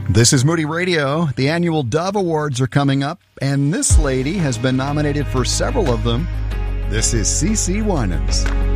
This is Moody Radio. The annual Dove Awards are coming up, and this lady has been nominated for several of them. This is CeCe Winans.